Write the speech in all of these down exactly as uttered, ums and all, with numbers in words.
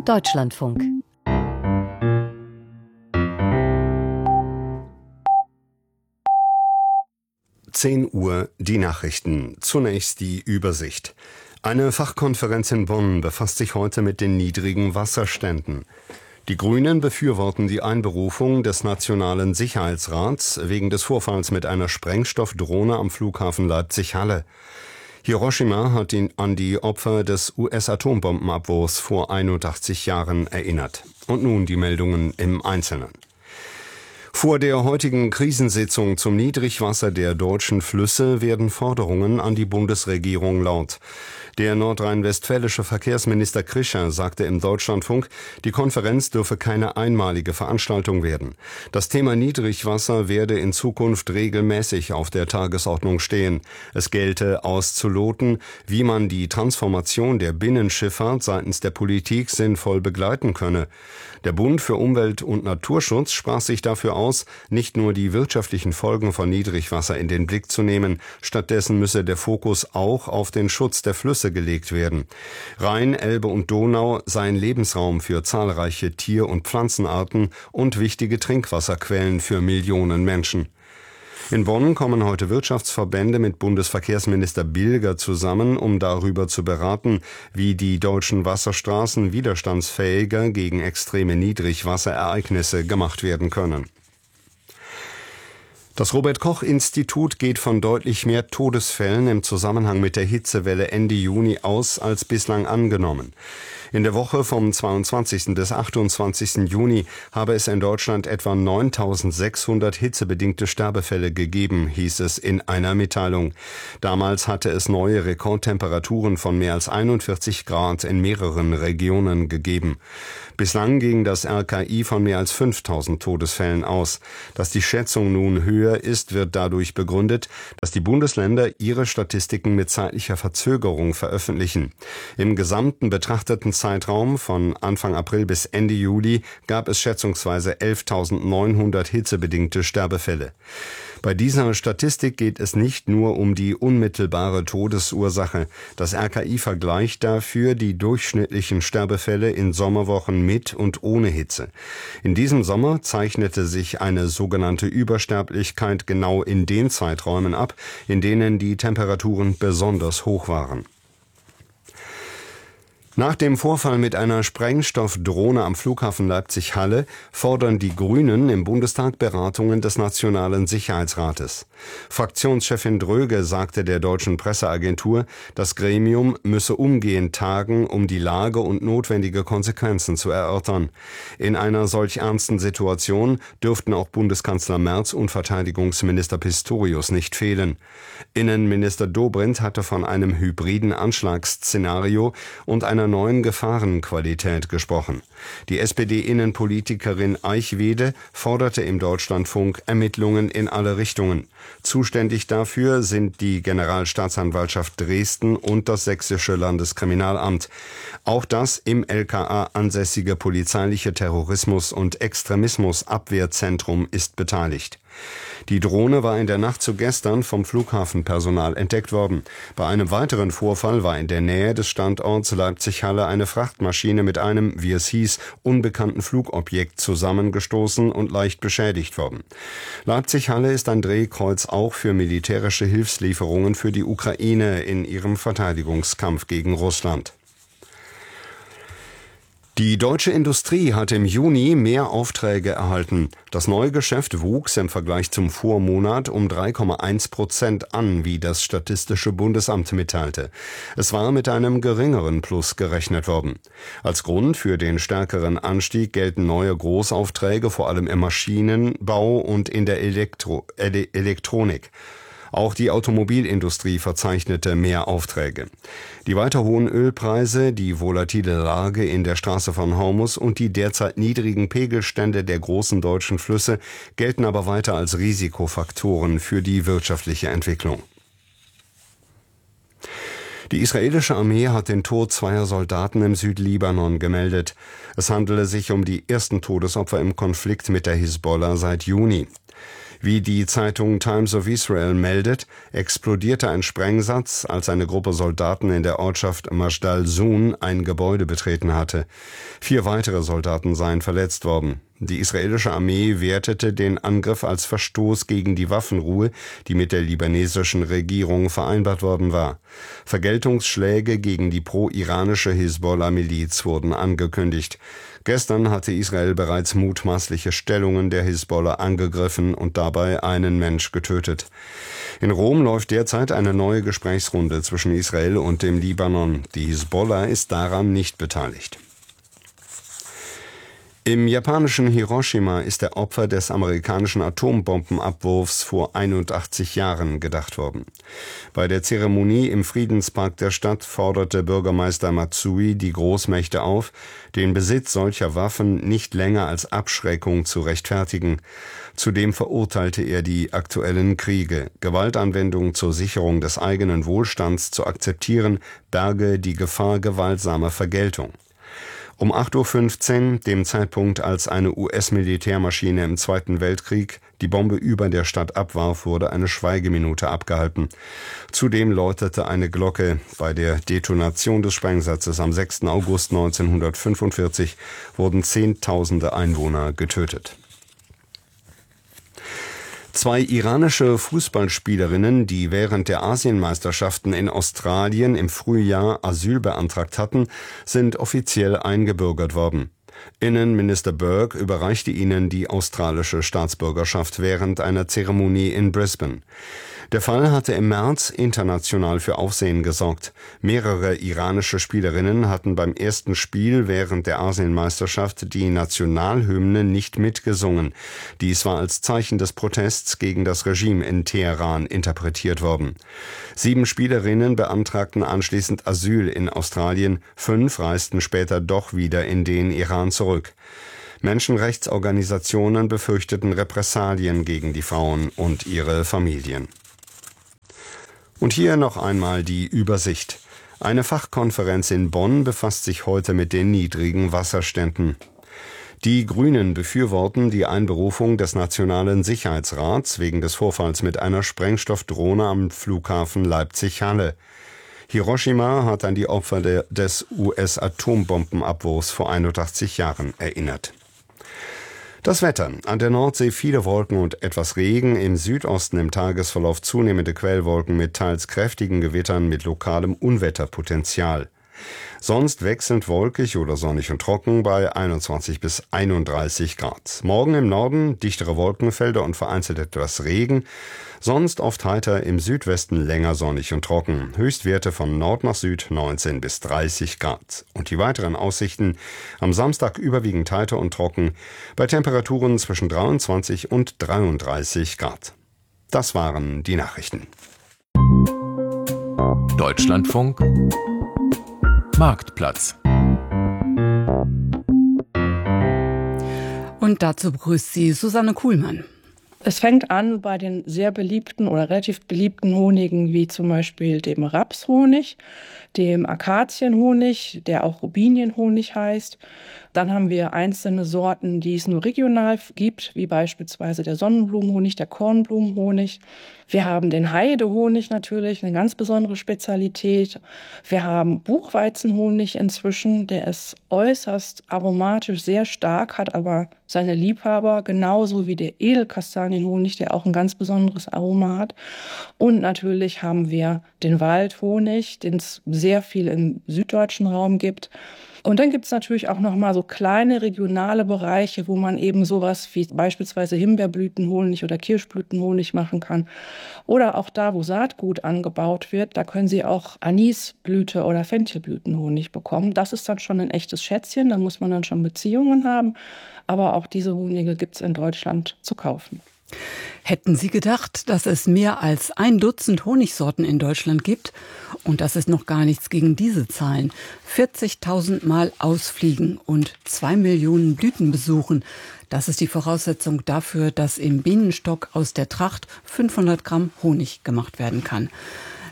Deutschlandfunk. zehn Uhr die Nachrichten. Zunächst die Übersicht. Eine Fachkonferenz in Bonn befasst sich heute mit den niedrigen Wasserständen. Die Grünen befürworten die Einberufung des Nationalen Sicherheitsrats wegen des Vorfalls mit einer Sprengstoffdrohne am Flughafen Leipzig-Halle. Hiroshima hat ihn an die Opfer des U S-Atombombenabwurfs vor einundachtzig Jahren erinnert. Und nun die Meldungen im Einzelnen. Vor der heutigen Krisensitzung zum Niedrigwasser der deutschen Flüsse werden Forderungen an die Bundesregierung laut. Der nordrhein-westfälische Verkehrsminister Krischer sagte im Deutschlandfunk, die Konferenz dürfe keine einmalige Veranstaltung werden. Das Thema Niedrigwasser werde in Zukunft regelmäßig auf der Tagesordnung stehen. Es gelte auszuloten, wie man die Transformation der Binnenschifffahrt seitens der Politik sinnvoll begleiten könne. Der Bund für Umwelt und Naturschutz sprach sich dafür aus, nicht nur die wirtschaftlichen Folgen von Niedrigwasser in den Blick zu nehmen, stattdessen müsse der Fokus auch auf den Schutz der Flüsse gelegt werden. Rhein, Elbe und Donau seien Lebensraum für zahlreiche Tier- und Pflanzenarten und wichtige Trinkwasserquellen für Millionen Menschen. In Bonn kommen heute Wirtschaftsverbände mit Bundesverkehrsminister Bilger zusammen, um darüber zu beraten, wie die deutschen Wasserstraßen widerstandsfähiger gegen extreme Niedrigwasserereignisse gemacht werden können. Das Robert-Koch-Institut geht von deutlich mehr Todesfällen im Zusammenhang mit der Hitzewelle Ende Juni aus als bislang angenommen. In der Woche vom zweiundzwanzigsten bis achtundzwanzigsten Juni habe es in Deutschland etwa neuntausendsechshundert hitzebedingte Sterbefälle gegeben, hieß es in einer Mitteilung. Damals hatte es neue Rekordtemperaturen von mehr als einundvierzig Grad in mehreren Regionen gegeben. Bislang ging das R K I von mehr als fünftausend Todesfällen aus. Dass die Schätzung nun höher ist, wird dadurch begründet, dass die Bundesländer ihre Statistiken mit zeitlicher Verzögerung veröffentlichen. Im gesamten betrachteten Zeitraum von Anfang April bis Ende Juli gab es schätzungsweise elftausendneunhundert hitzebedingte Sterbefälle. Bei dieser Statistik geht es nicht nur um die unmittelbare Todesursache. Das R K I vergleicht dafür die durchschnittlichen Sterbefälle in Sommerwochen mit und ohne Hitze. In diesem Sommer zeichnete sich eine sogenannte Übersterblichkeit genau in den Zeiträumen ab, in denen die Temperaturen besonders hoch waren. Nach dem Vorfall mit einer Sprengstoffdrohne am Flughafen Leipzig-Halle fordern die Grünen im Bundestag Beratungen des Nationalen Sicherheitsrates. Fraktionschefin Dröge sagte der deutschen Presseagentur, das Gremium müsse umgehend tagen, um die Lage und notwendige Konsequenzen zu erörtern. In einer solch ernsten Situation dürften auch Bundeskanzler Merz und Verteidigungsminister Pistorius nicht fehlen. Innenminister Dobrindt hatte von einem hybriden Anschlagsszenario und einer neuen Gefahrenqualität gesprochen. Die S P D-Innenpolitikerin Eichwede forderte im Deutschlandfunk Ermittlungen in alle Richtungen. Zuständig dafür sind die Generalstaatsanwaltschaft Dresden und das Sächsische Landeskriminalamt. Auch das im L K A ansässige polizeiliche Terrorismus- und Extremismusabwehrzentrum ist beteiligt. Die Drohne war in der Nacht zu gestern vom Flughafenpersonal entdeckt worden. Bei einem weiteren Vorfall war in der Nähe des Standorts Leipzig-Halle eine Frachtmaschine mit einem, wie es hieß, unbekannten Flugobjekt zusammengestoßen und leicht beschädigt worden. Leipzig-Halle ist ein Drehkreuz auch für militärische Hilfslieferungen für die Ukraine in ihrem Verteidigungskampf gegen Russland. Die deutsche Industrie hat im Juni mehr Aufträge erhalten. Das Neugeschäft wuchs im Vergleich zum Vormonat um drei Komma eins Prozent an, wie das Statistische Bundesamt mitteilte. Es war mit einem geringeren Plus gerechnet worden. Als Grund für den stärkeren Anstieg gelten neue Großaufträge, vor allem im Maschinenbau und in der Elektro- Ele- Elektronik. Auch die Automobilindustrie verzeichnete mehr Aufträge. Die weiter hohen Ölpreise, die volatile Lage in der Straße von Hormuz und die derzeit niedrigen Pegelstände der großen deutschen Flüsse gelten aber weiter als Risikofaktoren für die wirtschaftliche Entwicklung. Die israelische Armee hat den Tod zweier Soldaten im Südlibanon gemeldet. Es handele sich um die ersten Todesopfer im Konflikt mit der Hisbollah seit Juni. Wie die Zeitung Times of Israel meldet, explodierte ein Sprengsatz, als eine Gruppe Soldaten in der Ortschaft Majdal Sun ein Gebäude betreten hatte. Vier weitere Soldaten seien verletzt worden. Die israelische Armee wertete den Angriff als Verstoß gegen die Waffenruhe, die mit der libanesischen Regierung vereinbart worden war. Vergeltungsschläge gegen die pro-iranische Hisbollah-Miliz wurden angekündigt. Gestern hatte Israel bereits mutmaßliche Stellungen der Hisbollah angegriffen und dabei einen Mensch getötet. In Rom läuft derzeit eine neue Gesprächsrunde zwischen Israel und dem Libanon. Die Hisbollah ist daran nicht beteiligt. Im japanischen Hiroshima ist der Opfer des amerikanischen Atombombenabwurfs vor einundachtzig Jahren gedacht worden. Bei der Zeremonie im Friedenspark der Stadt forderte Bürgermeister Matsui die Großmächte auf, den Besitz solcher Waffen nicht länger als Abschreckung zu rechtfertigen. Zudem verurteilte er die aktuellen Kriege. Gewaltanwendung zur Sicherung des eigenen Wohlstands zu akzeptieren, berge die Gefahr gewaltsamer Vergeltung. Um acht Uhr fünfzehn, dem Zeitpunkt, als eine U S-Militärmaschine im Zweiten Weltkrieg die Bombe über der Stadt abwarf, wurde eine Schweigeminute abgehalten. Zudem läutete eine Glocke. Bei der Detonation des Sprengsatzes am sechsten August neunzehnhundertfünfundvierzig wurden Zehntausende Einwohner getötet. Zwei iranische Fußballspielerinnen, die während der Asienmeisterschaften in Australien im Frühjahr Asyl beantragt hatten, sind offiziell eingebürgert worden. Innenminister Burke überreichte ihnen die australische Staatsbürgerschaft während einer Zeremonie in Brisbane. Der Fall hatte im März international für Aufsehen gesorgt. Mehrere iranische Spielerinnen hatten beim ersten Spiel während der Asienmeisterschaft die Nationalhymne nicht mitgesungen. Dies war als Zeichen des Protests gegen das Regime in Teheran interpretiert worden. Sieben Spielerinnen beantragten anschließend Asyl in Australien, fünf reisten später doch wieder in den Iran zurück. Menschenrechtsorganisationen befürchteten Repressalien gegen die Frauen und ihre Familien. Und hier noch einmal die Übersicht. Eine Fachkonferenz in Bonn befasst sich heute mit den niedrigen Wasserständen. Die Grünen befürworten die Einberufung des Nationalen Sicherheitsrats wegen des Vorfalls mit einer Sprengstoffdrohne am Flughafen Leipzig-Halle. Hiroshima hat an die Opfer der, des U S-Atombombenabwurfs vor einundachtzig Jahren erinnert. Das Wetter. An der Nordsee viele Wolken und etwas Regen, im Südosten im Tagesverlauf zunehmende Quellwolken mit teils kräftigen Gewittern mit lokalem Unwetterpotenzial. Sonst wechselnd wolkig oder sonnig und trocken bei einundzwanzig bis einunddreißig Grad. Morgen im Norden dichtere Wolkenfelder und vereinzelt etwas Regen. Sonst oft heiter, im Südwesten länger sonnig und trocken. Höchstwerte von Nord nach Süd neunzehn bis dreißig Grad. Und die weiteren Aussichten: am Samstag überwiegend heiter und trocken, bei Temperaturen zwischen dreiundzwanzig und dreiunddreißig Grad. Das waren die Nachrichten. Deutschlandfunk Marktplatz. Und dazu begrüßt sie Susanne Kuhlmann. Es fängt an bei den sehr beliebten oder relativ beliebten Honigen, wie zum Beispiel dem Rapshonig, dem Akazienhonig, der auch Robinienhonig heißt. Dann haben wir einzelne Sorten, die es nur regional gibt, wie beispielsweise der Sonnenblumenhonig, der Kornblumenhonig. Wir haben den Heidehonig natürlich, eine ganz besondere Spezialität. Wir haben Buchweizenhonig inzwischen, der ist äußerst aromatisch, sehr stark, hat aber seine Liebhaber, genauso wie der Edelkastanienhonig, der auch ein ganz besonderes Aroma hat. Und natürlich haben wir den Waldhonig, den es sehr viel im süddeutschen Raum gibt. Und dann gibt es natürlich auch noch mal so kleine regionale Bereiche, wo man eben sowas wie beispielsweise Himbeerblütenhonig oder Kirschblütenhonig machen kann. Oder auch da, wo Saatgut angebaut wird, da können Sie auch Anisblüte oder Fenchelblütenhonig bekommen. Das ist dann schon ein echtes Schätzchen, da muss man dann schon Beziehungen haben. Aber auch diese Honige gibt es in Deutschland zu kaufen. Hätten Sie gedacht, dass es mehr als ein Dutzend Honigsorten in Deutschland gibt? Und das ist noch gar nichts gegen diese Zahlen. vierzigtausend Mal ausfliegen und zwei Millionen Blüten besuchen. Das ist die Voraussetzung dafür, dass im Bienenstock aus der Tracht fünfhundert Gramm Honig gemacht werden kann.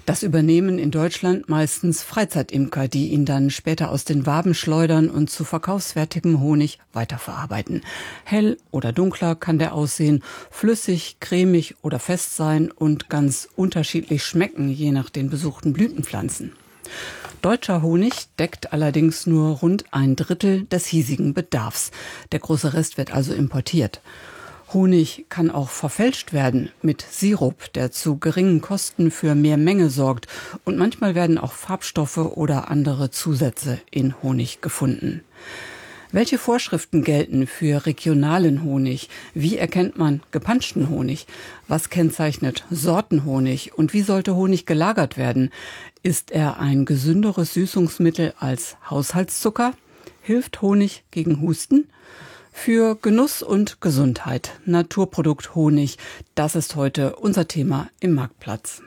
Das übernehmen in Deutschland meistens Freizeitimker, die ihn dann später aus den Waben schleudern und zu verkaufswertigem Honig weiterverarbeiten. Hell oder dunkler kann der aussehen, flüssig, cremig oder fest sein und ganz unterschiedlich schmecken, je nach den besuchten Blütenpflanzen. Deutscher Honig deckt allerdings nur rund ein Drittel des hiesigen Bedarfs. Der große Rest wird also importiert. Honig kann auch verfälscht werden mit Sirup, der zu geringen Kosten für mehr Menge sorgt. Und manchmal werden auch Farbstoffe oder andere Zusätze in Honig gefunden. Welche Vorschriften gelten für regionalen Honig? Wie erkennt man gepanschten Honig? Was kennzeichnet Sortenhonig? Und wie sollte Honig gelagert werden? Ist er ein gesünderes Süßungsmittel als Haushaltszucker? Hilft Honig gegen Husten? Für Genuss und Gesundheit. Naturprodukt Honig. Das ist heute unser Thema im Marktplatz.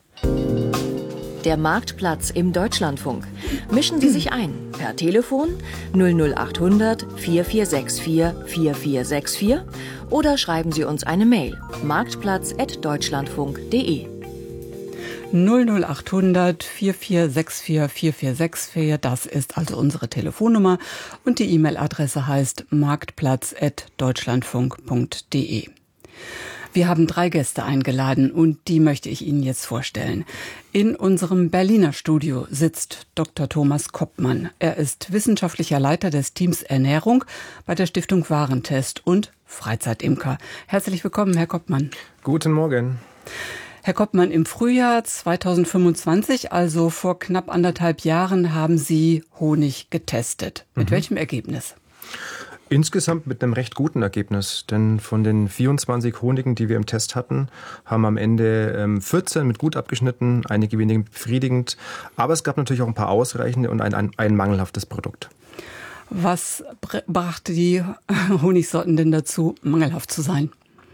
Der Marktplatz im Deutschlandfunk. Mischen Sie sich ein per Telefon null null achthundert vier vier sechs vier vier vier sechs vier oder schreiben Sie uns eine Mail marktplatz at deutschlandfunk punkt de. null null achthundert vier vier sechs vier vier vier sechs vier, das ist also unsere Telefonnummer und die E-Mail-Adresse heißt marktplatz at deutschlandfunk punkt de. Wir haben drei Gäste eingeladen und die möchte ich Ihnen jetzt vorstellen. In unserem Berliner Studio sitzt Doktor Thomas Koppmann. Er ist wissenschaftlicher Leiter des Teams Ernährung bei der Stiftung Warentest und Freizeitimker. Herzlich willkommen, Herr Koppmann. Guten Morgen. Herr Koppmann, im Frühjahr zweitausendfünfundzwanzig, also vor knapp anderthalb Jahren, haben Sie Honig getestet. Mit mhm. welchem Ergebnis? Insgesamt mit einem recht guten Ergebnis, denn von den vierundzwanzig Honigen, die wir im Test hatten, haben am Ende ähm, vierzehn mit gut abgeschnitten, einige weniger befriedigend. Aber es gab natürlich auch ein paar ausreichende und ein, ein, ein mangelhaftes Produkt. Was brachte die Honigsorten denn dazu, mangelhaft zu sein?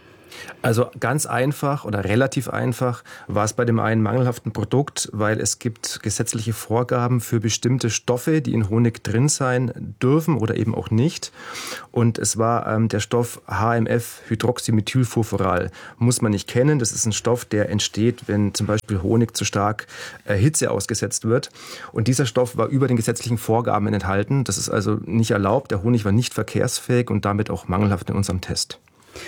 Also ganz einfach oder relativ einfach war es bei dem einen mangelhaften Produkt, weil es gibt gesetzliche Vorgaben für bestimmte Stoffe, die in Honig drin sein dürfen oder eben auch nicht. Und es war ähm, der Stoff H M F, Hydroxymethylfurfural. Muss man nicht kennen. Das ist ein Stoff, der entsteht, wenn zum Beispiel Honig zu stark äh, Hitze ausgesetzt wird. Und dieser Stoff war über den gesetzlichen Vorgaben enthalten. Das ist also nicht erlaubt. Der Honig war nicht verkehrsfähig und damit auch mangelhaft in unserem Test.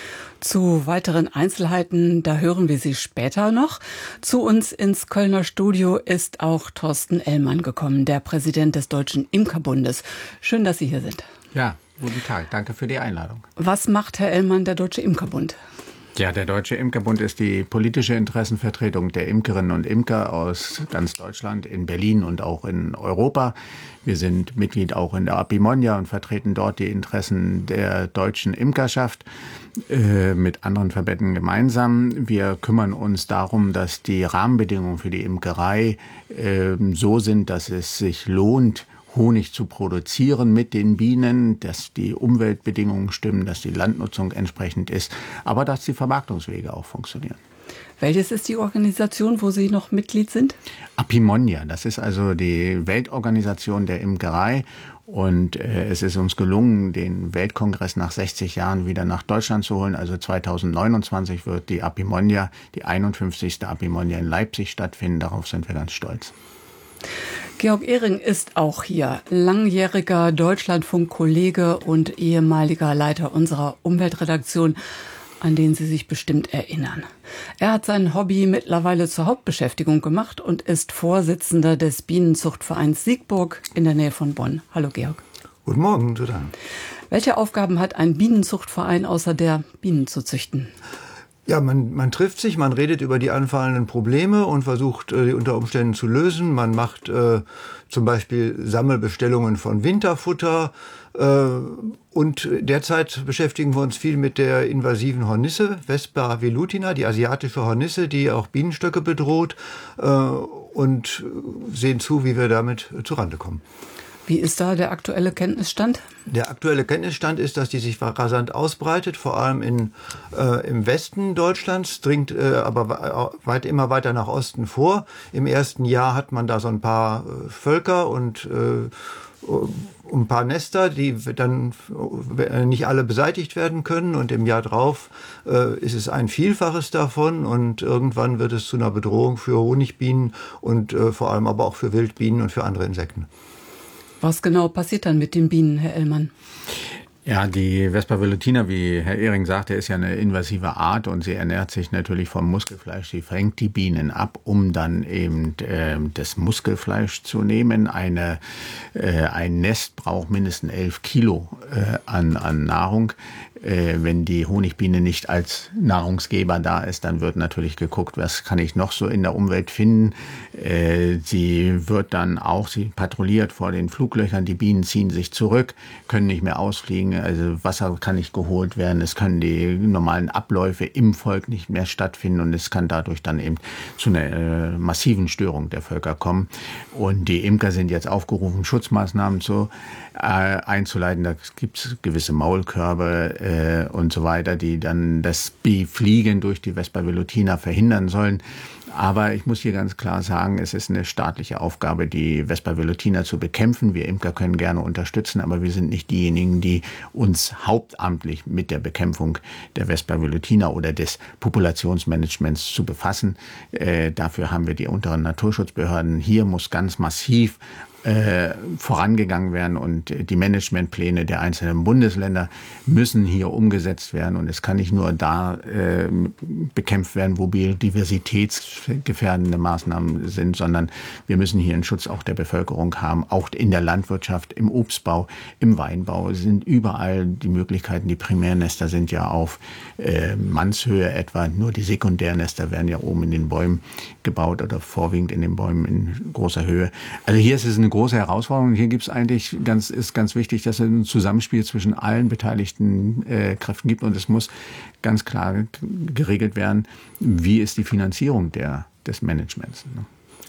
Zu weiteren Einzelheiten, da hören wir Sie später noch. Zu uns ins Kölner Studio ist auch Thorsten Ellmann gekommen, der Präsident des Deutschen Imkerbundes. Schön, dass Sie hier sind. Ja, guten Tag. Danke für die Einladung. Was macht, Herr Ellmann, der Deutsche Imkerbund? Ja, der Deutsche Imkerbund ist die politische Interessenvertretung der Imkerinnen und Imker aus ganz Deutschland, in Berlin und auch in Europa. Wir sind Mitglied auch in der Apimonia und vertreten dort die Interessen der deutschen Imkerschaft äh, mit anderen Verbänden gemeinsam. Wir kümmern uns darum, dass die Rahmenbedingungen für die Imkerei äh, so sind, dass es sich lohnt, Honig zu produzieren mit den Bienen, dass die Umweltbedingungen stimmen, dass die Landnutzung entsprechend ist, aber dass die Vermarktungswege auch funktionieren. Welches ist die Organisation, wo Sie noch Mitglied sind? Apimonia, das ist also die Weltorganisation der Imkerei. Und äh, es ist uns gelungen, den Weltkongress nach sechzig Jahren wieder nach Deutschland zu holen. Also zweitausendneunundzwanzig wird die Apimonia, die einundfünfzigste Apimonia in Leipzig stattfinden. Darauf sind wir ganz stolz. Georg Ehring ist auch hier, langjähriger Deutschlandfunk-Kollege und ehemaliger Leiter unserer Umweltredaktion, an den Sie sich bestimmt erinnern. Er hat sein Hobby mittlerweile zur Hauptbeschäftigung gemacht und ist Vorsitzender des Bienenzuchtvereins Siegburg in der Nähe von Bonn. Hallo Georg. Guten Morgen, Susanne. Welche Aufgaben hat ein Bienenzuchtverein außer der, Bienen zu züchten? Ja, man, man trifft sich, man redet über die anfallenden Probleme und versucht, äh, die unter Umständen zu lösen. Man macht äh, zum Beispiel Sammelbestellungen von Winterfutter. Äh, und derzeit beschäftigen wir uns viel mit der invasiven Hornisse, Vespa velutina, die asiatische Hornisse, die auch Bienenstöcke bedroht, äh, und sehen zu, wie wir damit äh, zurande kommen. Wie ist da der aktuelle Kenntnisstand? Der aktuelle Kenntnisstand ist, dass die sich rasant ausbreitet, vor allem in, äh, im Westen Deutschlands, dringt äh, aber weit, immer weiter nach Osten vor. Im ersten Jahr hat man da so ein paar äh, Völker und äh, ein paar Nester, die dann nicht alle beseitigt werden können, und im Jahr drauf äh, ist es ein Vielfaches davon, und irgendwann wird es zu einer Bedrohung für Honigbienen und äh, vor allem aber auch für Wildbienen und für andere Insekten. Was genau passiert dann mit den Bienen, Herr Ellmann? Ja, die Vespa velutina, wie Herr Ehring sagte, ist ja eine invasive Art und sie ernährt sich natürlich vom Muskelfleisch. Sie fängt die Bienen ab, um dann eben äh, das Muskelfleisch zu nehmen. Eine, äh, ein Nest braucht mindestens elf Kilo äh, an, an Nahrung. Äh, wenn die Honigbiene nicht als Nahrungsgeber da ist, dann wird natürlich geguckt, was kann ich noch so in der Umwelt finden. Äh, sie wird dann auch, sie patrouilliert vor den Fluglöchern, die Bienen ziehen sich zurück, können nicht mehr ausfliegen, also Wasser kann nicht geholt werden, es können die normalen Abläufe im Volk nicht mehr stattfinden und es kann dadurch dann eben zu einer äh, massiven Störung der Völker kommen. Und die Imker sind jetzt aufgerufen, Schutzmaßnahmen zu, äh, einzuleiten. Da gibt es gewisse Maulkörbe, äh, und so weiter, die dann das Befliegen durch die Vespa velutina verhindern sollen. Aber ich muss hier ganz klar sagen, es ist eine staatliche Aufgabe, die Vespa velutina zu bekämpfen. Wir Imker können gerne unterstützen, aber wir sind nicht diejenigen, die uns hauptamtlich mit der Bekämpfung der Vespa velutina oder des Populationsmanagements zu befassen. Äh, dafür haben wir die unteren Naturschutzbehörden. Hier muss ganz massiv Äh, vorangegangen werden und die Managementpläne der einzelnen Bundesländer müssen hier umgesetzt werden und es kann nicht nur da äh, bekämpft werden, wo biodiversitätsgefährdende Maßnahmen sind, sondern wir müssen hier einen Schutz auch der Bevölkerung haben, auch in der Landwirtschaft, im Obstbau, im Weinbau sind überall die Möglichkeiten. Die Primärnester sind ja auf äh, Mannshöhe etwa, nur die Sekundärnester werden ja oben in den Bäumen gebaut oder vorwiegend in den Bäumen in großer Höhe. Also hier ist es eine große Herausforderung. Hier gibt es eigentlich ganz, ist ganz wichtig, dass es ein Zusammenspiel zwischen allen beteiligten äh, Kräften gibt und es muss ganz klar geregelt werden, wie ist die Finanzierung der, des Managements. Ne?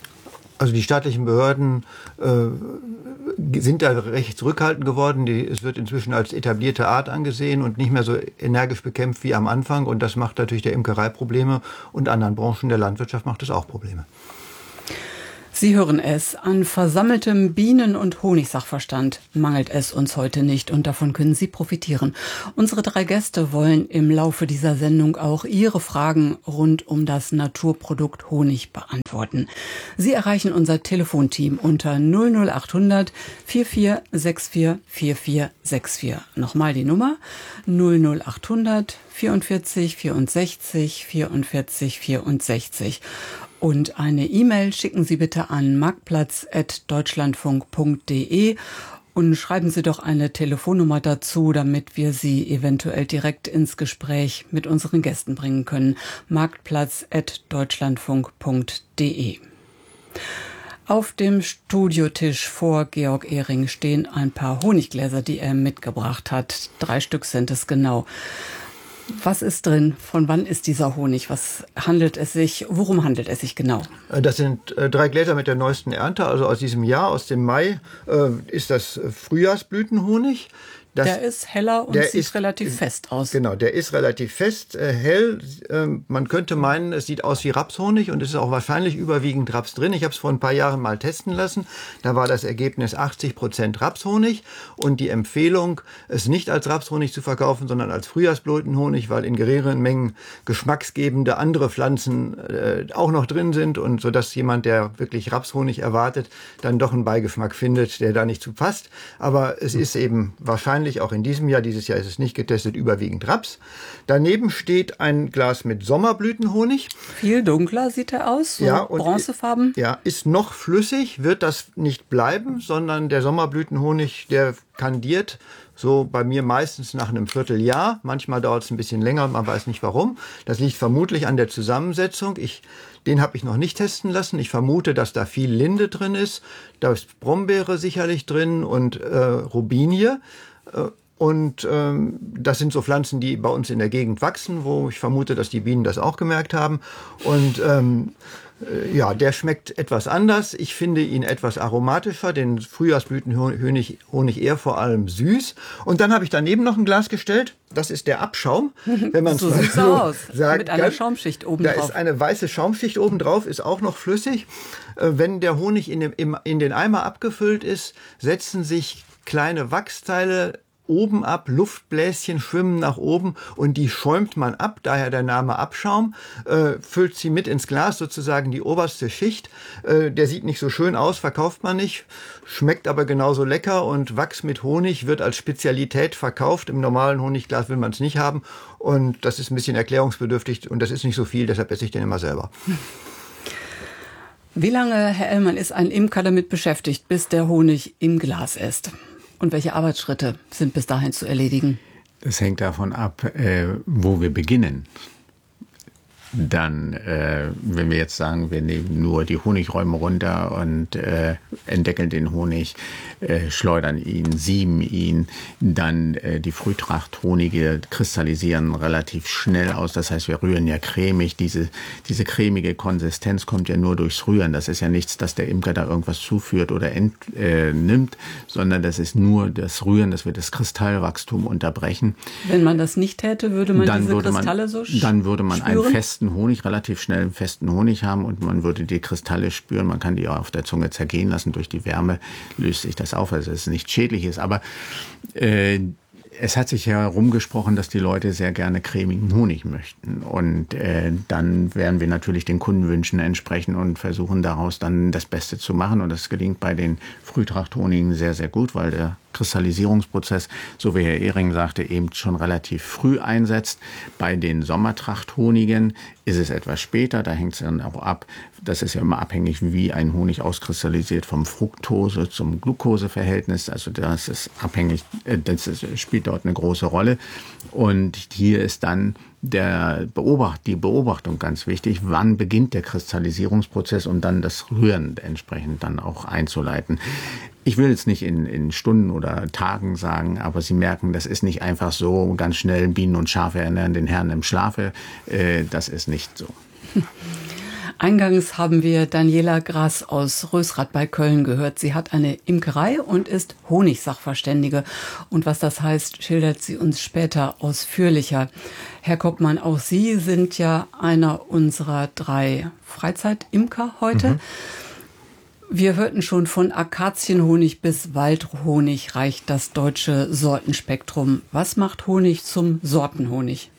Also die staatlichen Behörden äh, sind da recht zurückhaltend geworden. Die, es wird inzwischen als etablierte Art angesehen und nicht mehr so energisch bekämpft wie am Anfang. Und das macht natürlich der Imkerei Probleme und anderen Branchen der Landwirtschaft macht es auch Probleme. Sie hören es, an versammeltem Bienen- und Honigsachverstand mangelt es uns heute nicht und davon können Sie profitieren. Unsere drei Gäste wollen im Laufe dieser Sendung auch Ihre Fragen rund um das Naturprodukt Honig beantworten. Sie erreichen unser Telefonteam unter null null acht hundert vier vier sechs vier vier vier sechs vier. Nochmal die Nummer null null acht hundert vierundvierzig vierundsechzig vierundvierzig vierundsechzig. Und eine E-Mail schicken Sie bitte an marktplatz at deutschlandfunk punkt de und schreiben Sie doch eine Telefonnummer dazu, damit wir Sie eventuell direkt ins Gespräch mit unseren Gästen bringen können. marktplatz at deutschlandfunk punkt de. Auf dem Studiotisch vor Georg Ehring stehen ein paar Honiggläser, die er mitgebracht hat. Drei Stück sind es genau. Was ist drin? Von wann ist dieser Honig? Was handelt es sich? Worum handelt es sich genau? Das sind äh, drei Gläser mit der neuesten Ernte, also aus diesem Jahr, aus dem Mai, äh, ist das Frühjahrsblütenhonig. Das, der ist heller und sieht ist, relativ fest aus. Genau, der ist relativ fest, äh, hell. Äh, man könnte meinen, es sieht aus wie Rapshonig und es ist auch wahrscheinlich überwiegend Raps drin. Ich habe es vor ein paar Jahren mal testen lassen. Da war das Ergebnis achtzig Prozent Rapshonig und die Empfehlung, es nicht als Rapshonig zu verkaufen, sondern als Frühjahrsblütenhonig, weil in geringeren Mengen geschmacksgebende andere Pflanzen äh, auch noch drin sind und so dass jemand, der wirklich Rapshonig erwartet, dann doch einen Beigeschmack findet, der da nicht zu passt. Aber es ist eben wahrscheinlich auch in diesem Jahr, dieses Jahr ist es nicht getestet, überwiegend Raps. Daneben steht ein Glas mit Sommerblütenhonig. Viel dunkler sieht er aus, so ja, und bronzefarben. Ja, ist noch flüssig, wird das nicht bleiben, sondern der Sommerblütenhonig, der kandiert so bei mir meistens nach einem Vierteljahr. Manchmal dauert es ein bisschen länger, man weiß nicht warum. Das liegt vermutlich an der Zusammensetzung. Ich, den habe ich noch nicht testen lassen. Ich vermute, dass da viel Linde drin ist. Da ist Brombeere sicherlich drin und äh, Robinie. Und ähm, das sind so Pflanzen, die bei uns in der Gegend wachsen, wo ich vermute, dass die Bienen das auch gemerkt haben. Und ähm, Ja, der schmeckt etwas anders. Ich finde ihn etwas aromatischer, den Frühjahrsblütenhonig Honig eher vor allem süß. Und dann habe ich daneben noch ein Glas gestellt. Das ist der Abschaum. Wenn man so es sieht's so aus. sagen Mit einer kann. Schaumschicht oben Da drauf. ist eine weiße Schaumschicht oben drauf, ist auch noch flüssig. Wenn der Honig in, dem, im, in den Eimer abgefüllt ist, setzen sich kleine Wachsteile oben ab, Luftbläschen schwimmen nach oben und die schäumt man ab, daher der Name Abschaum, äh, füllt sie mit ins Glas, sozusagen die oberste Schicht. Äh, der sieht nicht so schön aus, verkauft man nicht, schmeckt aber genauso lecker und Wachs mit Honig wird als Spezialität verkauft. Im normalen Honigglas will man es nicht haben und das ist ein bisschen erklärungsbedürftig und das ist nicht so viel, deshalb esse ich den immer selber. Wie lange, Herr Ellmann, ist ein Imker damit beschäftigt, bis der Honig im Glas ist? Und welche Arbeitsschritte sind bis dahin zu erledigen? Das hängt davon ab, äh, wo wir beginnen. Dann, äh, wenn wir jetzt sagen, wir nehmen nur die Honigräume runter und äh, entdeckeln den Honig, äh, schleudern ihn, sieben ihn, dann äh, die Frühtrachthonige kristallisieren relativ schnell aus. Das heißt, wir rühren ja cremig. Diese, diese cremige Konsistenz kommt ja nur durchs Rühren. Das ist ja nichts, dass der Imker da irgendwas zuführt oder entnimmt, äh, nimmt, sondern das ist nur das Rühren, dass wir das Kristallwachstum unterbrechen. Wenn man das nicht täte, würde man dann diese würde Kristalle man, so spüren? Dann würde man einen festen Honig, relativ schnell einen festen Honig haben und man würde die Kristalle spüren. Man kann die auch auf der Zunge zergehen lassen. Durch die Wärme löst sich das auf, also es ist nichts Schädliches. Aber äh, es hat sich herumgesprochen, dass die Leute sehr gerne cremigen Honig möchten. Und äh, dann werden wir natürlich den Kundenwünschen entsprechen und versuchen daraus dann das Beste zu machen. Und das gelingt bei den Frühtrachthonigen sehr, sehr gut, weil der Kristallisierungsprozess, so wie Herr Ehring sagte, eben schon relativ früh einsetzt. Bei den Sommertrachthonigen ist es etwas später, da hängt es dann auch ab. Das ist ja immer abhängig, wie ein Honig auskristallisiert vom Fructose zum Glukoseverhältnis. Also das ist abhängig, das ist, spielt dort eine große Rolle. Und hier ist dann der Beobacht, die Beobachtung ganz wichtig. Wann beginnt der Kristallisierungsprozess, um dann das Rühren entsprechend dann auch einzuleiten? Ich will jetzt nicht in, in Stunden oder Tagen sagen, aber Sie merken, das ist nicht einfach so ganz schnell Bienen und Schafe ernähren den Herrn im Schlafe. Äh, das ist nicht so. Eingangs haben wir Daniela Grass aus Rösrath bei Köln gehört. Sie hat eine Imkerei und ist Honigsachverständige. Und was das heißt, schildert sie uns später ausführlicher. Herr Koppmann, auch Sie sind ja einer unserer drei Freizeitimker heute. Mhm. Wir hörten schon, von Akazienhonig bis Waldhonig reicht das deutsche Sortenspektrum. Was macht Honig zum Sortenhonig?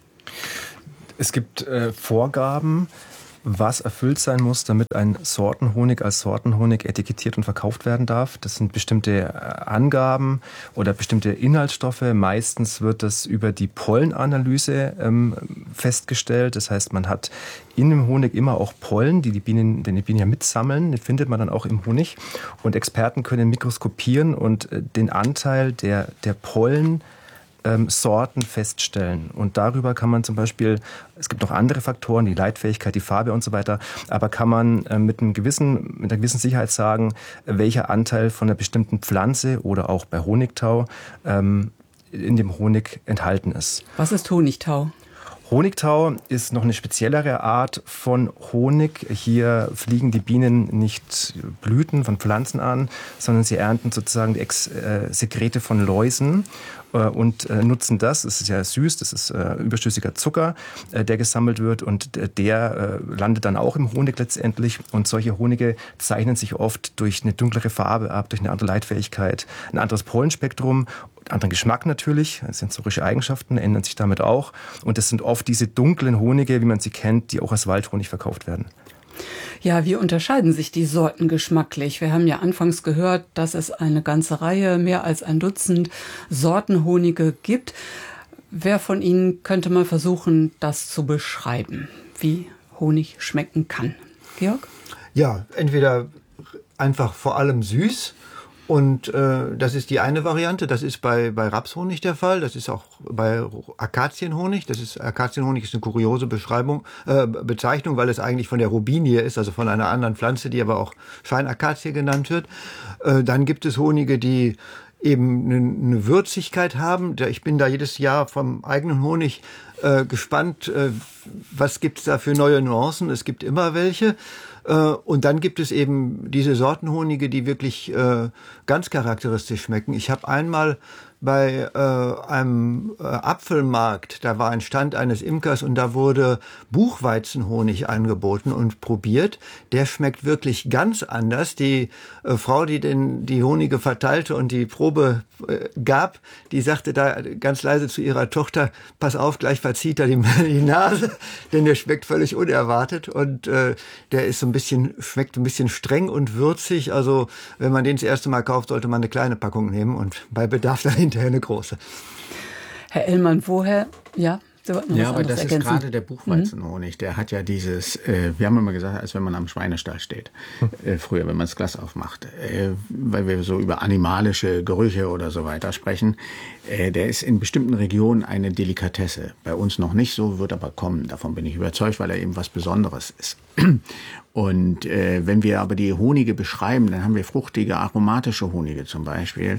Es gibt äh, Vorgaben, was erfüllt sein muss, damit ein Sortenhonig als Sortenhonig etikettiert und verkauft werden darf. Das sind bestimmte Angaben oder bestimmte Inhaltsstoffe. Meistens wird das über die Pollenanalyse ähm, festgestellt. Das heißt, man hat in dem Honig immer auch Pollen, die die Bienen, den die Bienen ja mitsammeln. Den findet man dann auch im Honig. Und Experten können mikroskopieren und äh, den Anteil der, der Pollen Ähm, Sorten feststellen. Und darüber kann man zum Beispiel, es gibt noch andere Faktoren, die Leitfähigkeit, die Farbe und so weiter, aber kann man äh, mit einem gewissen, mit einer gewissen Sicherheit sagen, welcher Anteil von einer bestimmten Pflanze oder auch bei Honigtau ähm, in dem Honig enthalten ist. Was ist Honigtau? Honigtau ist noch eine speziellere Art von Honig. Hier fliegen die Bienen nicht Blüten von Pflanzen an, sondern sie ernten sozusagen die Ex- äh, Sekrete von Läusen äh, und äh, nutzen das. Es ist ja süß, das ist äh, überschüssiger Zucker, äh, der gesammelt wird und äh, der äh, landet dann auch im Honig letztendlich. Und solche Honige zeichnen sich oft durch eine dunklere Farbe ab, durch eine andere Leitfähigkeit, ein anderes Pollenspektrum, anderen Geschmack natürlich, sensorische Eigenschaften ändern sich damit auch. Und das sind oft diese dunklen Honige, wie man sie kennt, die auch als Waldhonig verkauft werden. Ja, wie unterscheiden sich die Sorten geschmacklich? Wir haben ja anfangs gehört, dass es eine ganze Reihe, mehr als ein Dutzend Sortenhonige gibt. Wer von Ihnen könnte mal versuchen, das zu beschreiben, wie Honig schmecken kann? Georg? Ja, entweder einfach vor allem süß. Und äh, das ist die eine Variante, das ist bei, bei Rapshonig der Fall, das ist auch bei Akazienhonig. Das ist, Akazienhonig ist eine kuriose Beschreibung, äh, Bezeichnung, weil es eigentlich von der Robinie ist, also von einer anderen Pflanze, die aber auch Scheinakazie genannt wird. Äh, dann gibt es Honige, die eben eine, eine Würzigkeit haben. Ich bin da jedes Jahr vom eigenen Honig äh, gespannt, äh, was gibt es da für neue Nuancen. Es gibt immer welche. Äh, und dann gibt es eben diese Sortenhonige, die wirklich äh, ganz charakteristisch schmecken. Ich habe einmal bei äh, einem äh, Apfelmarkt, da war ein Stand eines Imkers und da wurde Buchweizenhonig angeboten und probiert. Der schmeckt wirklich ganz anders. Die äh, Frau, die den die Honige verteilte und die Probe äh, gab, die sagte da ganz leise zu ihrer Tochter: Pass auf, gleich verzieht er die, die Nase, denn der schmeckt völlig unerwartet und äh, der ist so ein bisschen schmeckt ein bisschen streng und würzig. Also wenn man den das erste Mal kauft, sollte man eine kleine Packung nehmen und bei Bedarf dahin eine große. Herr Ellmann, woher, ja, So, ja, aber das ergänzen. Ist gerade der Buchweizenhonig. Mhm. Der hat ja dieses, äh, wir haben immer gesagt, als wenn man am Schweinestall steht, äh, früher, wenn man das Glas aufmacht, äh, weil wir so über animalische Gerüche oder so weiter sprechen, äh, der ist in bestimmten Regionen eine Delikatesse. Bei uns noch nicht so, wird aber kommen. Davon bin ich überzeugt, weil er eben was Besonderes ist. Und äh, wenn wir aber die Honige beschreiben, dann haben wir fruchtige, aromatische Honige zum Beispiel.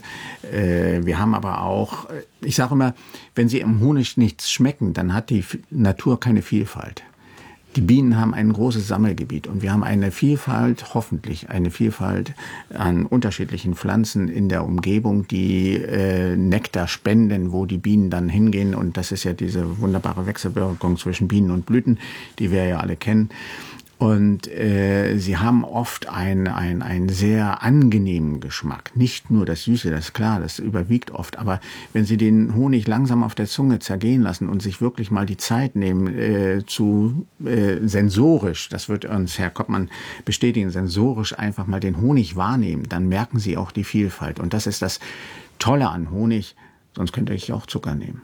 Äh, wir haben aber auch, ich sage immer, wenn Sie im Honig nichts schmecken, dann hat die Natur keine Vielfalt. Die Bienen haben ein großes Sammelgebiet und wir haben eine Vielfalt, hoffentlich eine Vielfalt an unterschiedlichen Pflanzen in der Umgebung, die äh, Nektar spenden, wo die Bienen dann hingehen. Und das ist ja diese wunderbare Wechselwirkung zwischen Bienen und Blüten, die wir ja alle kennen. Und äh, sie haben oft einen ein, ein sehr angenehmen Geschmack. Nicht nur das Süße, das ist klar, das überwiegt oft. Aber wenn Sie den Honig langsam auf der Zunge zergehen lassen und sich wirklich mal die Zeit nehmen, äh, zu äh, sensorisch, das wird uns Herr Koppmann bestätigen, sensorisch einfach mal den Honig wahrnehmen, dann merken Sie auch die Vielfalt. Und das ist das Tolle an Honig, sonst könnte ich auch Zucker nehmen.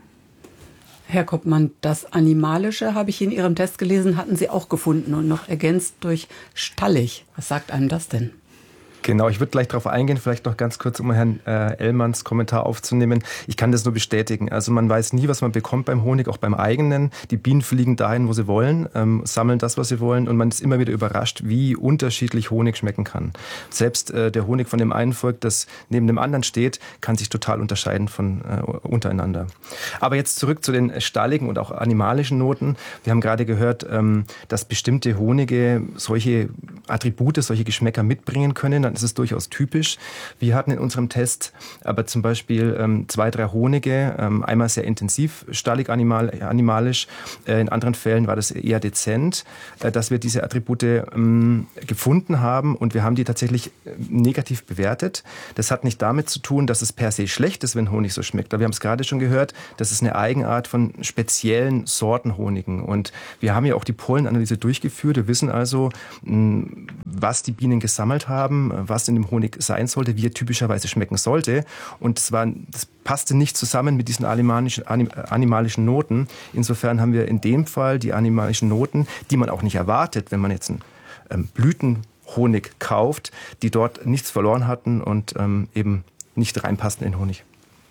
Herr Koppmann, das Animalische, habe ich in Ihrem Test gelesen, hatten Sie auch gefunden und noch ergänzt durch stallig. Was sagt einem das denn? Genau, ich würde gleich darauf eingehen, vielleicht noch ganz kurz, um Herrn äh, Ellmanns Kommentar aufzunehmen. Ich kann das nur bestätigen. Also man weiß nie, was man bekommt beim Honig, auch beim eigenen. Die Bienen fliegen dahin, wo sie wollen, ähm, sammeln das, was sie wollen und man ist immer wieder überrascht, wie unterschiedlich Honig schmecken kann. Selbst äh, der Honig von dem einen Volk, das neben dem anderen steht, kann sich total unterscheiden von äh, untereinander. Aber jetzt zurück zu den stalligen und auch animalischen Noten. Wir haben gerade gehört, ähm, dass bestimmte Honige solche Attribute, solche Geschmäcker mitbringen können. Das ist durchaus typisch. Wir hatten in unserem Test aber zum Beispiel ähm, zwei, drei Honige, ähm, einmal sehr intensiv stallig animal, animalisch, äh, in anderen Fällen war das eher dezent, äh, dass wir diese Attribute ähm, gefunden haben und wir haben die tatsächlich äh, negativ bewertet. Das hat nicht damit zu tun, dass es per se schlecht ist, wenn Honig so schmeckt. Aber wir haben es gerade schon gehört, das ist eine Eigenart von speziellen Sorten Honigen. Und wir haben ja auch die Pollenanalyse durchgeführt. Wir wissen also, mh, was die Bienen gesammelt haben, was in dem Honig sein sollte, wie er typischerweise schmecken sollte. Und das, war, das passte nicht zusammen mit diesen animalischen, animalischen Noten. Insofern haben wir in dem Fall die animalischen Noten, die man auch nicht erwartet, wenn man jetzt einen ähm, Blütenhonig kauft, die dort nichts verloren hatten und ähm, eben nicht reinpassten in Honig.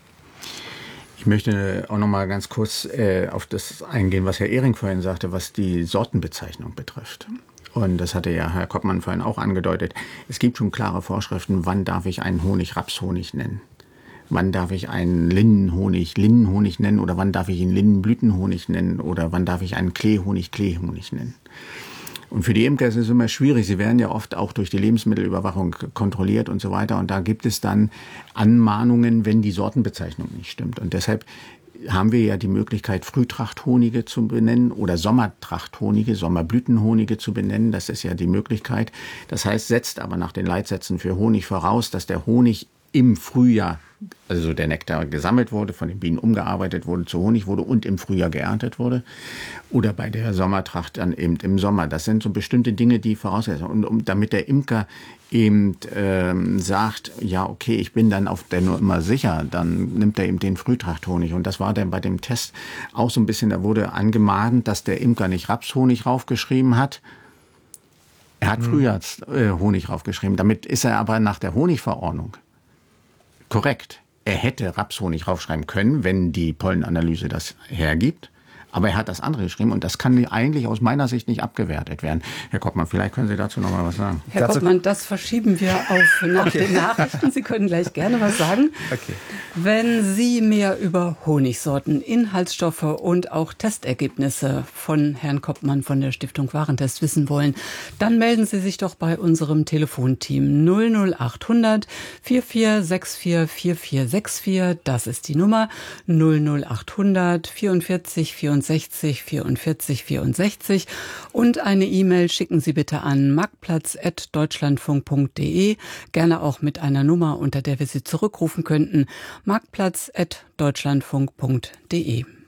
Ich möchte auch noch mal ganz kurz äh, auf das eingehen, was Herr Ehring vorhin sagte, was die Sortenbezeichnung betrifft. Und das hatte ja Herr Koppmann vorhin auch angedeutet. Es gibt schon klare Vorschriften, wann darf ich einen Honig Rapshonig nennen? Wann darf ich einen Linnenhonig Linnenhonig nennen? Oder wann darf ich ihn Linnenblütenhonig nennen? Oder wann darf ich einen Kleehonig Kleehonig nennen? Und für die Imker ist es immer schwierig. Sie werden ja oft auch durch die Lebensmittelüberwachung kontrolliert und so weiter. Und da gibt es dann Anmahnungen, wenn die Sortenbezeichnung nicht stimmt. Und deshalb haben wir ja die Möglichkeit, Frühtrachthonige zu benennen oder Sommertrachthonige, Sommerblütenhonige zu benennen. Das ist ja die Möglichkeit. Das heißt, setzt aber nach den Leitsätzen für Honig voraus, dass der Honig im Frühjahr, also der Nektar gesammelt wurde, von den Bienen umgearbeitet wurde, zu Honig wurde und im Frühjahr geerntet wurde. Oder bei der Sommertracht dann eben im Sommer. Das sind so bestimmte Dinge, die voraussetzen. Und um, damit der Imker eben ähm, sagt, ja, okay, ich bin dann auf der Nummer sicher, dann nimmt er eben den Frühtrachthonig. Und das war dann bei dem Test auch so ein bisschen, da wurde angemahnt, dass der Imker nicht Rapshonig raufgeschrieben hat. Er hat mhm. Frühjahrshonig raufgeschrieben. Damit ist er aber nach der Honigverordnung korrekt. Er hätte Rapshonig raufschreiben können, wenn die Pollenanalyse das hergibt. Aber er hat das andere geschrieben und das kann eigentlich aus meiner Sicht nicht abgewertet werden. Herr Koppmann, vielleicht können Sie dazu noch mal was sagen. Herr dazu Koppmann, das verschieben wir auf nach okay. den Nachrichten. Sie können gleich gerne was sagen. Okay. Wenn Sie mehr über Honigsorten, Inhaltsstoffe und auch Testergebnisse von Herrn Koppmann von der Stiftung Warentest wissen wollen, dann melden Sie sich doch bei unserem Telefonteam null null achthundert vierundvierzig sechsundvierzig vierundvierzig sechsundvierzig. Das ist die Nummer null null achthundert vierundvierzig vierundsechzig vierundvierzig vierundsechzig. Und eine E-Mail schicken Sie bitte an marktplatz at deutschlandfunk punkt de. Gerne auch mit einer Nummer, unter der wir Sie zurückrufen könnten. marktplatz at deutschlandfunk punkt de.